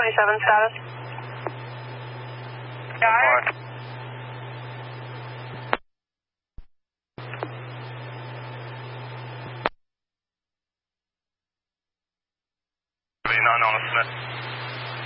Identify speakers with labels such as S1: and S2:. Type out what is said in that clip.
S1: 27 status.
S2: Got it.
S3: Not on a Smith.